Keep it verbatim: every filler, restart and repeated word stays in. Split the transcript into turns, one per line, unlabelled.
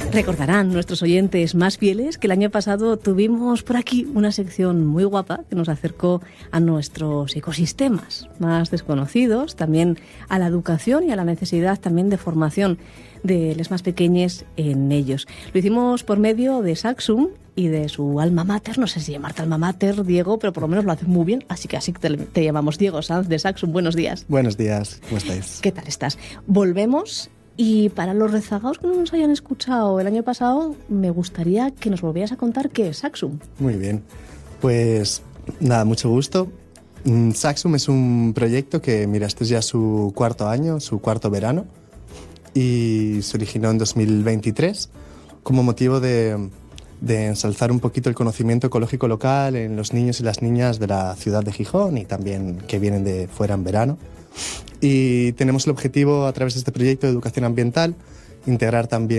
Recordarán nuestros oyentes más fieles que el año pasado tuvimos por aquí una sección muy guapa que nos acercó a nuestros ecosistemas más desconocidos, también a la educación y a la necesidad también de formación de los más pequeños en ellos. Lo hicimos por medio de Saxum y de su alma mater, no sé si llamarte alma mater, Diego, pero por lo menos lo haces muy bien, así que así te, te llamamos Diego Sanz de Saxum. Buenos días.
Buenos días, ¿cómo estáis?
¿Qué tal estás? Volvemos. Y para los rezagados que no nos hayan escuchado el año pasado, me gustaría que nos volvieras a contar qué es Saxum.
Muy bien, pues nada, mucho gusto. Saxum es un proyecto que, mira, este es ya su cuarto año, su cuarto verano, y se originó en dos mil veintitrés como motivo de, de ensalzar un poquito el conocimiento ecológico local en los niños y las niñas de la ciudad de Gijón y también que vienen de fuera en verano. Y tenemos el objetivo, a través de este proyecto de educación ambiental, integrar también